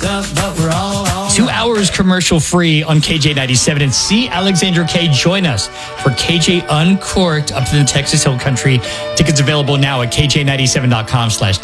but we're all 2 hours commercial free on KJ97, and see Alexandra K join us for KJ Uncorked up to the Texas Hill Country. Tickets available now at KJ97.com/.